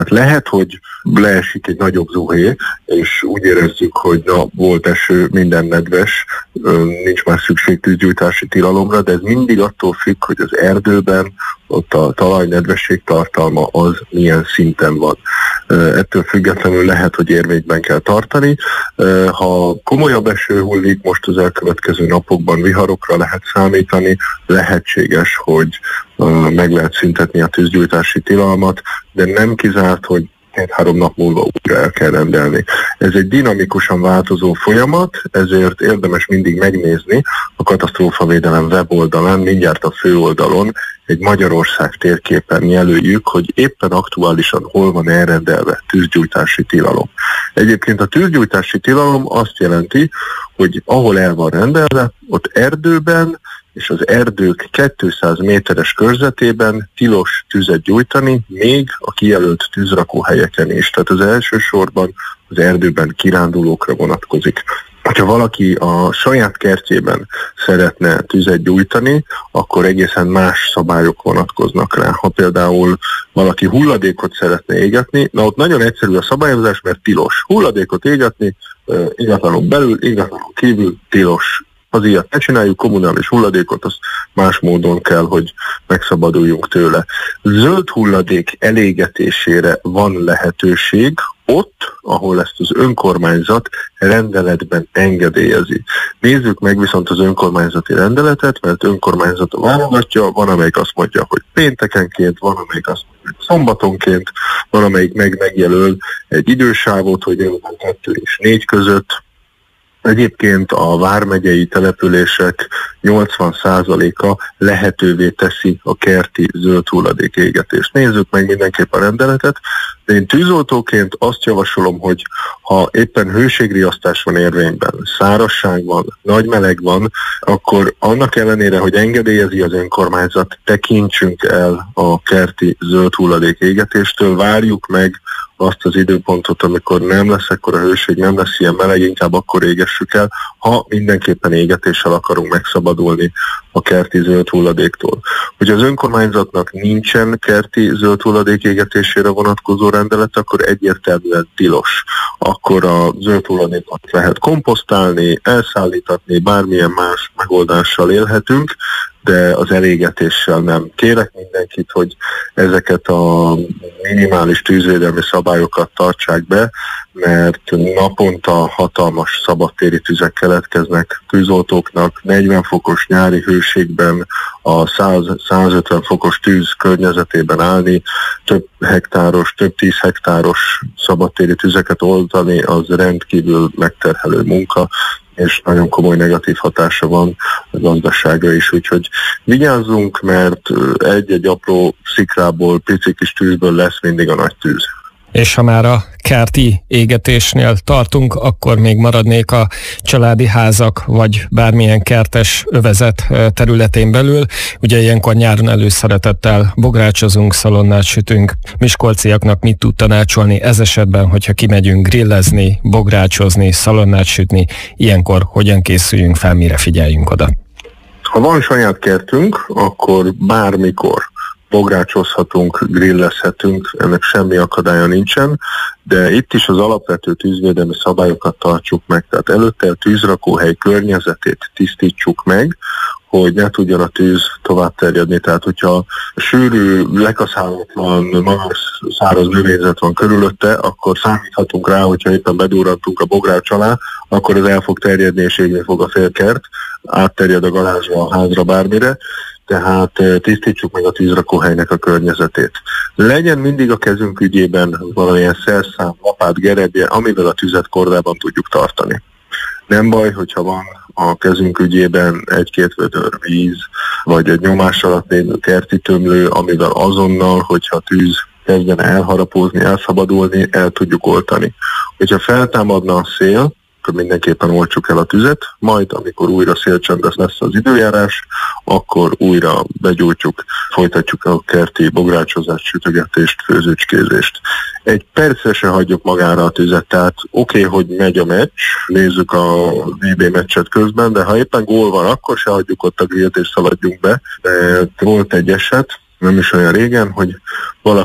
Lehet, hogy leesik egy nagyobb zuhé, és úgy érezzük, hogy volt eső, minden nedves, nincs már szükség tűzgyújtási tilalomra, de ez mindig attól függ, hogy az erdőben ott a talaj nedvesség tartalma az milyen szinten van. Ettől függetlenül lehet, hogy érvényben kell tartani. Ha komolyabb eső hullik, most az elkövetkező napokban viharokra lehet számítani, lehetséges, hogy meg lehet szüntetni a tűzgyújtási tilalmat, de nem kizárt, hogy 2-3 nap múlva újra el kell rendelni. Ez egy dinamikusan változó folyamat, ezért érdemes mindig megnézni a katasztrófavédelem weboldalán, mindjárt a főoldalon egy Magyarország térképen jelöljük, hogy éppen aktuálisan hol van elrendelve tűzgyújtási tilalom. Egyébként a tűzgyújtási tilalom azt jelenti, hogy ahol el van rendelve, ott erdőben és az erdők 200 méteres körzetében tilos tüzet gyújtani, még a kijelölt tűzrakóhelyeken is. Tehát az elsősorban az erdőben kirándulókra vonatkozik. Ha valaki a saját kertjében szeretne tüzet gyújtani, akkor egészen más szabályok vonatkoznak rá. Ha például valaki hulladékot szeretne égetni, na ott nagyon egyszerű a szabályozás, mert tilos. Hulladékot égetni, ingatlanon belül, ingatlanon kívül tilos. Az ilyet ne csináljuk, kommunális hulladékot, az más módon kell, hogy megszabaduljunk tőle. Zöld hulladék elégetésére van lehetőség ott, ahol ezt az önkormányzat rendeletben engedélyezi. Nézzük meg viszont az önkormányzati rendeletet, mert önkormányzat válogatja, van amelyik azt mondja, hogy péntekenként, van amelyik azt mondja, hogy szombatonként, van amelyik megjelöl egy idősávot, hogy 2 és 4 között. Egyébként a vármegyei települések 80%-a lehetővé teszi a kerti zöld hulladék égetést. Nézzük meg mindenképp a rendeletet, de én tűzoltóként azt javasolom, hogy ha éppen hőségriasztás van érvényben, szárazság van, nagy meleg van, akkor annak ellenére, hogy engedélyezi az önkormányzat, tekintsünk el a kerti zöld hulladék égetéstől, várjuk meg azt az időpontot, amikor nem lesz ekkora hőség, nem lesz ilyen meleg, inkább akkor égessük el, ha mindenképpen égetéssel akarunk megszabadulni a kerti zöld hulladéktól. Hogy az önkormányzatnak nincsen kerti zöld hulladék égetésére vonatkozó rendelet, akkor egyértelműen tilos. Akkor a zöld hulladékot lehet komposztálni, elszállítatni, bármilyen más megoldással élhetünk, de az elégetéssel nem. Kérek mindenkit, hogy ezeket a minimális tűzvédelmi szabályokat tartsák be, mert naponta hatalmas szabadtéri tüzek keletkeznek tűzoltóknak, 40 fokos nyári hőségben a 100-150 fokos tűz környezetében állni, több 10 hektáros szabadtéri tüzeket oltani, az rendkívül megterhelő munka, és nagyon komoly negatív hatása van a gazdaságra is, úgyhogy vigyázzunk, mert egy-egy apró szikrából, pici kis tűzből lesz mindig a nagy tűz. És ha már a kerti égetésnél tartunk, akkor még maradnék a családi házak, vagy bármilyen kertes övezet területén belül. Ugye ilyenkor nyáron előszeretettel bográcsozunk, szalonnát sütünk. Miskolciaknak mit tud tanácsolni ez esetben, hogyha kimegyünk grillezni, bográcsozni, szalonnát sütni, ilyenkor hogyan készüljünk fel, mire figyeljünk oda? Ha van saját kertünk, akkor bármikor bográcsozhatunk, grillezhetünk, ennek semmi akadálya nincsen, de itt is az alapvető tűzvédelmi szabályokat tartsuk meg. Tehát előtte a tűzrakóhely környezetét tisztítsuk meg, hogy ne tudjon a tűz tovább terjedni. Tehát, hogyha sűrű, lekaszálatlan, magas, száraz növényzet van körülötte, akkor számíthatunk rá, hogyha éppen bedurrantunk a bogrács alá, akkor ez el fog terjedni és égni fog a félkert, átterjed a garázsra, a házra, bármire. Tehát tisztítsuk meg a tűzrakóhelynek a környezetét. Legyen mindig a kezünk ügyében valamilyen szerszám, lapát, gerebje, amivel a tüzet kordában tudjuk tartani. Nem baj, hogyha van a kezünk ügyében 1-2 vödör víz, vagy egy nyomás alatt lévő kerti tömlő, amivel azonnal, hogyha a tűz kezdene elharapózni, elszabadulni, el tudjuk oltani. Hogyha feltámadna a szél, akkor mindenképpen oltsuk el a tüzet, majd amikor újra szélcsendes lesz az időjárás, akkor újra begyújtjuk, folytatjuk a kerti bográcsozást, sütögetést, főzőcskézést. Egy percre se hagyjuk magára a tüzet, tehát oké, hogy megy a meccs, nézzük a VB meccset közben, de ha éppen gól van, akkor se hagyjuk ott a grillt és szaladjunk be. De volt egy eset, nem is olyan régen, hogy valaki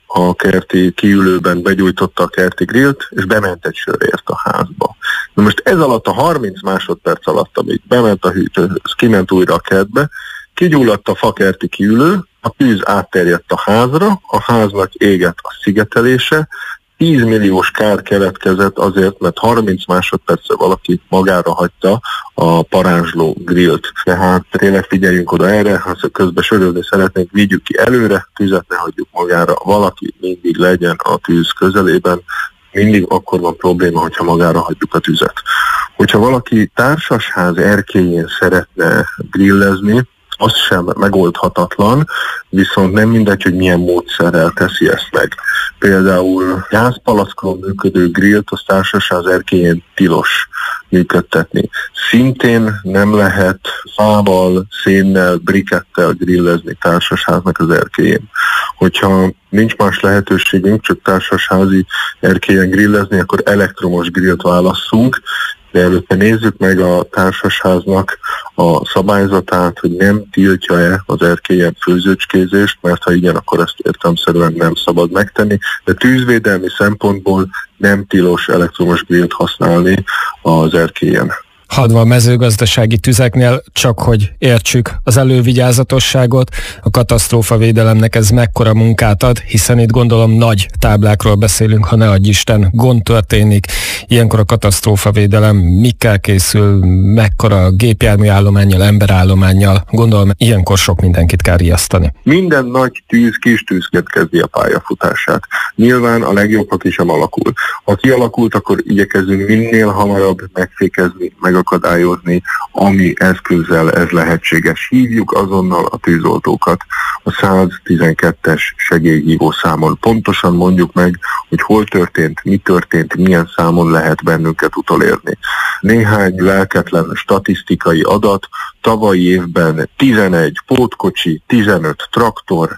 a kerti kiülőben begyújtotta a kerti grillt, és bement egy sörért a házba. Na most ez alatt a 30 másodperc alatt, amíg bement a hűtő, kiment újra a kertbe, kigyulladt a fakerti kiülő, a tűz átterjedt a házra, a háznak égett a szigetelése, 10 milliós kár keletkezett azért, mert 30 másodperccel valaki magára hagyta a parázsló grillt. Tehát tényleg figyeljünk oda erre, ha közben sörölni szeretnénk, vigyük ki előre, tüzet ne hagyjuk magára, valaki mindig legyen a tűz közelében, mindig akkor van probléma, hogyha magára hagyjuk a tüzet. Hogyha valaki társasház erkélyén szeretne grillezni, az sem megoldhatatlan, viszont nem mindegy, hogy milyen módszerrel teszi ezt meg. Például gázpalackon működő grillt az társasház erkélyén tilos működtetni. Szintén nem lehet fával, szénnel, brikettel grillezni társasháznak az erkélyén. Hogyha nincs más lehetőségünk, csak társasházi erkélyen grillezni, akkor elektromos grillt válasszunk, de előtte nézzük meg a társasháznak a szabályzatát, hogy nem tiltja-e az erkélyen főzőcskézést, mert ha igen, akkor ezt értelemszerűen nem szabad megtenni, de tűzvédelmi szempontból nem tilos elektromos grillt használni az erkélyen. Hadd a mezőgazdasági tüzeknél, csak hogy értsük az elővigyázatosságot, a katasztrófavédelemnek ez mekkora munkát ad, hiszen itt gondolom nagy táblákról beszélünk, ha ne adj Isten, gond történik. Ilyenkor a katasztrófavédelem mikkel készül, mekkora gépjárműállománnyal, emberállománnyal, gondolom ilyenkor sok mindenkit kell riasztani. Minden nagy tűz kis tűzként kezdi a pályafutását. Nyilván a legjobb, ha ki sem alakul. Ha kialakult, akkor igyekezünk minél hamarabb megfékezni, megakadályozni, ami eszközzel ez lehetséges. Hívjuk azonnal a tűzoltókat a 112-es segélyhívó számon. Pontosan mondjuk meg, hogy hol történt, mi történt, milyen számon lehet bennünket utolérni. Néhány lelketlen statisztikai adat, tavalyi évben 11 pótkocsi, 15 traktor,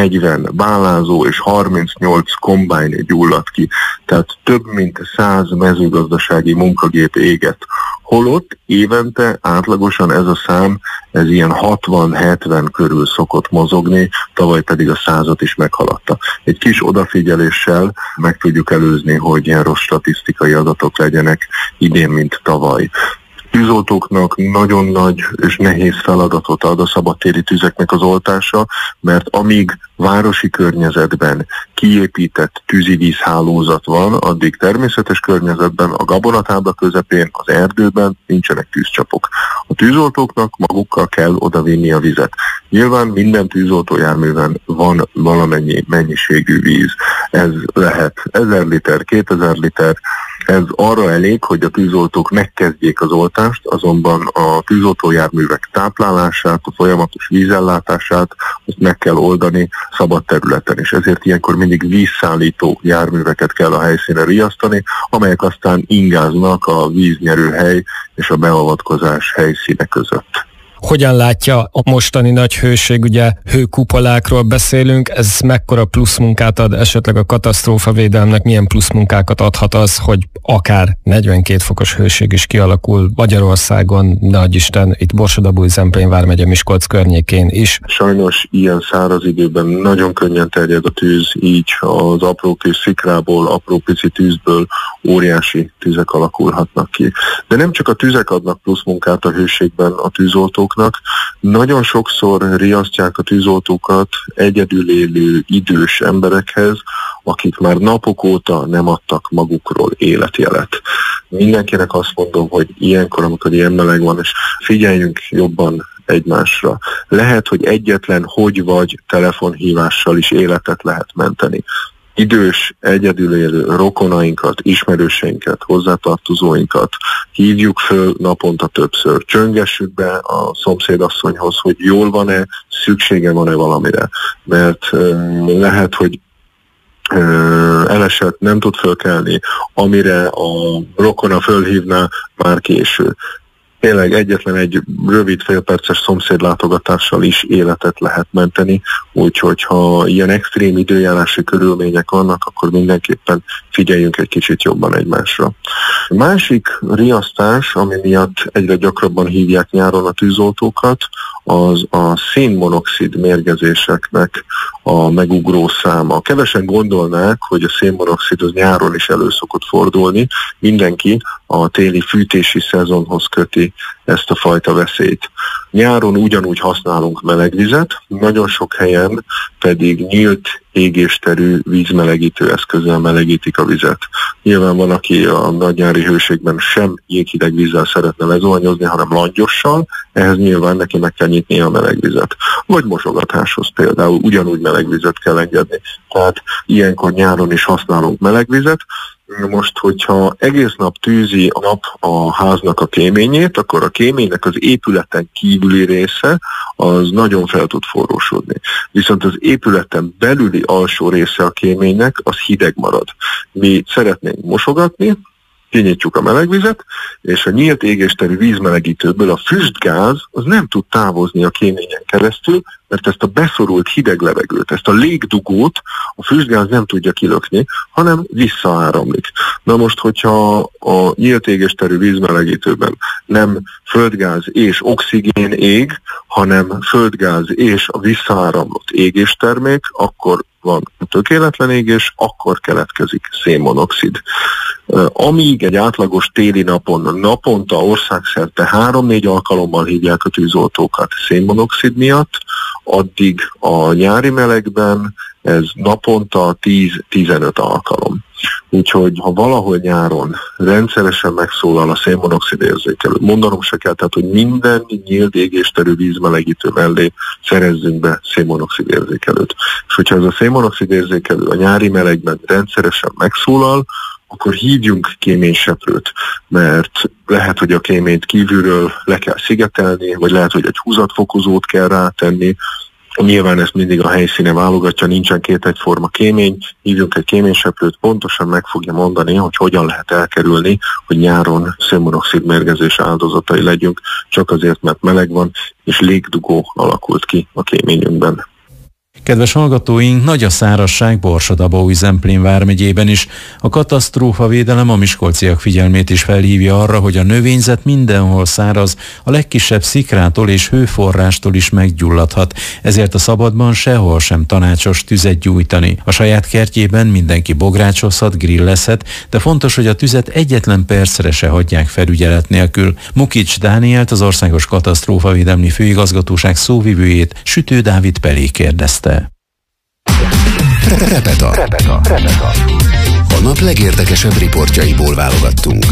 40 bálázó és 38 kombájn gyulladt ki, tehát több mint 100 mezőgazdasági munkagép égett. Holott évente átlagosan ez a szám, ez ilyen 60-70 körül szokott mozogni, tavaly pedig a 100-at is meghaladta. Egy kis odafigyeléssel meg tudjuk előzni, hogy ilyen rossz statisztikai adatok legyenek idén, mint tavaly. Tűzoltóknak nagyon nagy és nehéz feladatot ad a szabadtéri tüzeknek az oltása, mert amíg városi környezetben kiépített tűzivízhálózat van, addig természetes környezetben, a gabonatábla közepén, az erdőben nincsenek tűzcsapok. A tűzoltóknak magukkal kell odavinni a vizet. Nyilván minden tűzoltójárműven van valamennyi mennyiségű víz. Ez lehet 1000 liter, 2000 liter, ez arra elég, hogy a tűzoltók megkezdjék az oltást, azonban a tűzoltójárművek táplálását, a folyamatos vízellátását azt meg kell oldani szabad területen, és ezért ilyenkor mindig vízszállító járműveket kell a helyszínen riasztani, amelyek aztán ingáznak a víznyerőhely és a beavatkozás helyszíne között. Hogyan látja a mostani nagy hőség, ugye hőkupolákról beszélünk, ez mekkora pluszmunkát ad esetleg a katasztrófavédelemnek, milyen pluszmunkákat adhat az, hogy akár 42 fokos hőség is kialakul Magyarországon, ne adj Isten, itt Borsod-Abaúj-Zemplén vármegye Miskolc környékén is. Sajnos ilyen száraz időben nagyon könnyen terjed a tűz, így az apró kis szikrából, apró pici tűzből óriási tüzek alakulhatnak ki. De nem csak a tüzek adnak pluszmunkát a hőségben a tűzoltók, nagyon sokszor riasztják a tűzoltókat egyedül élő idős emberekhez, akik már napok óta nem adtak magukról életjelet. Mindenkinek azt mondom, hogy ilyenkor, amikor ilyen meleg van, és figyeljünk jobban egymásra. Lehet, hogy egyetlen hogy vagy telefonhívással is életet lehet menteni. Idős, egyedül élő rokonainkat, ismerőseinket, hozzátartozóinkat hívjuk föl naponta többször. Csöngessük be a szomszédasszonyhoz, hogy jól van-e, szüksége van-e valamire. Mert lehet, hogy elesett, nem tud fölkelni, amire a rokona fölhívná, már késő. Tényleg egyetlen egy rövid félperces szomszédlátogatással is életet lehet menteni, úgyhogy ha ilyen extrém időjárási körülmények vannak, akkor mindenképpen figyeljünk egy kicsit jobban egymásra. A másik riasztás, ami miatt egyre gyakrabban hívják nyáron a tűzoltókat, az a szénmonoxid mérgezéseknek a megugró száma. Kevesen gondolnák, hogy a szénmonoxid az nyáron is elő szokott fordulni. Mindenki a téli fűtési szezonhoz köti ezt a fajta veszélyt. Nyáron ugyanúgy használunk melegvizet, nagyon sok helyen pedig nyílt égésterű vízmelegítő eszközzel melegítik a vizet. Nyilván van, aki a nagynyári hőségben sem jéghideg vízzel szeretne lezuhanyozni, hanem langyossal, ehhez nyilván neki meg kell nyitnia a melegvizet. Vagy mosogatáshoz például ugyanúgy melegvizet kell engedni. Tehát ilyenkor nyáron is használunk melegvizet. Most, hogyha egész nap tűzi a nap a háznak a kéményét, akkor a kéménynek az épületen kívüli része az nagyon fel tud forrósodni. Viszont az épületen belüli alsó része a kéménynek az hideg marad. Mi szeretnénk mosogatni, kinyitjuk a melegvizet, és a nyílt égésterű vízmelegítőből a füstgáz az nem tud távozni a kéményen keresztül, mert ezt a beszorult hideg levegőt, ezt a légdugót a füstgáz nem tudja kilökni, hanem visszaáramlik. Na most, hogyha a nyílt égésterű vízmelegítőben nem földgáz és oxigén ég, hanem földgáz és a visszaáramlott égéstermék, akkor van tökéletlen égés, akkor keletkezik szénmonoxid. Amíg egy átlagos téli napon naponta országszerte 3-4 alkalommal hívják a tűzoltókat szénmonoxid miatt, addig a nyári melegben ez naponta 10-15 alkalom. Úgyhogy ha valahol nyáron rendszeresen megszólal a szénmonoxid érzékelő, mondanom se kell, tehát hogy minden nyílt égésterű vízmelegítő mellé szerezzünk be szénmonoxid érzékelőt. És hogyha ez a szénmonoxid érzékelő a nyári melegben rendszeresen megszólal, akkor hívjunk kéményseprőt, mert lehet, hogy a kéményt kívülről le kell szigetelni, vagy lehet, hogy egy húzatfokozót kell rátenni. Nyilván ezt mindig a helyszíne válogatja, nincsen két egyforma kémény, hívjunk egy kéményseprőt, pontosan meg fogja mondani, hogy hogyan lehet elkerülni, hogy nyáron szénmonoxid mérgezés áldozatai legyünk, csak azért, mert meleg van, és légdugó alakult ki a kéményünkben. Kedves hallgatóink, nagy a szárazság Borsod-Abaúj-Zemplén vármegyében is. A katasztrófavédelem a miskolciak figyelmét is felhívja arra, hogy a növényzet mindenhol száraz, a legkisebb szikrától és hőforrástól is meggyulladhat, ezért a szabadban sehol sem tanácsos tüzet gyújtani. A saját kertjében mindenki bográcsozhat, grillezhet, de fontos, hogy a tüzet egyetlen percre se hagyják felügyelet nélkül. Mukics Dánielt, az Országos Katasztrófavédelmi Főigazgatóság szóvivőjét Sütő Dávid Pelé kérdezte. Repeta. A nap legérdekesebb riportjaiból válogattunk.